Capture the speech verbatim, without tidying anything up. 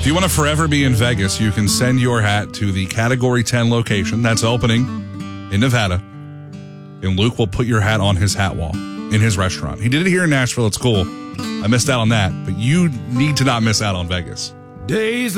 you want to forever be in Vegas, you can send your hat to the Category ten location that's opening in Nevada. And Luke will put your hat on his hat wall in his restaurant. He did it here in Nashville. It's cool. I missed out on that, but you need to not miss out on Vegas. Days